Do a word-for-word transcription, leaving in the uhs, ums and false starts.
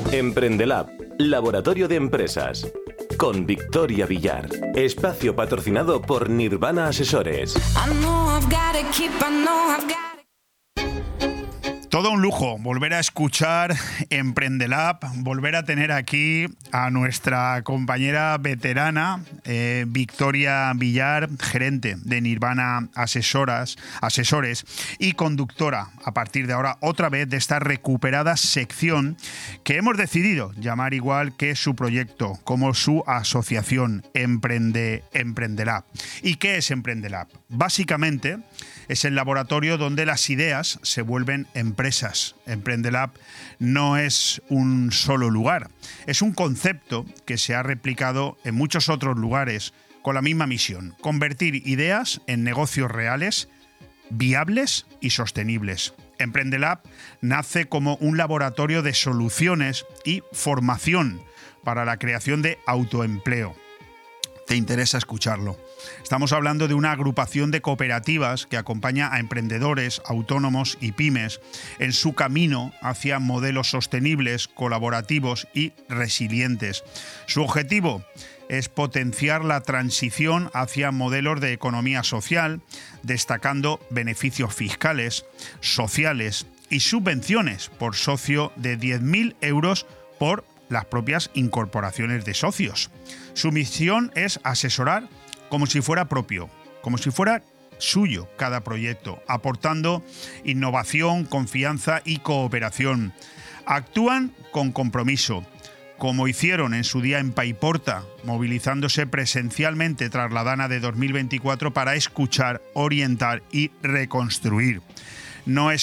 Emprendelab, laboratorio de empresas. Con Victoria Villar. Espacio patrocinado por Nirvana Asesores. Todo un lujo volver a escuchar Emprendelab, volver a tener aquí a nuestra compañera veterana, eh, Victoria Villar, gerente de Nirvana Asesoras, Asesores y conductora, a partir de ahora, otra vez de esta recuperada sección que hemos decidido llamar igual que su proyecto, como su asociación, Emprende, Emprendelab. ¿Y qué es Emprendelab? Básicamente es el laboratorio donde las ideas se vuelven empresas. Emprendelab no es un solo lugar, es un concepto que se ha replicado en muchos otros lugares con la misma misión: convertir ideas en negocios reales, viables y sostenibles. Emprendelab nace como un laboratorio de soluciones y formación para la creación de autoempleo. ¿Te interesa escucharlo? Estamos hablando de una agrupación de cooperativas que acompaña a emprendedores, autónomos y pymes en su camino hacia modelos sostenibles, colaborativos y resilientes. Su objetivo es potenciar la transición hacia modelos de economía social, destacando beneficios fiscales, sociales y subvenciones por socio de diez mil euros por las propias incorporaciones de socios. Su misión es asesorar como si fuera propio, como si fuera suyo cada proyecto, aportando innovación, confianza y cooperación. Actúan con compromiso, como hicieron en su día en Paiporta, movilizándose presencialmente tras la Dana de dos mil veinticuatro para escuchar, orientar y reconstruir. No es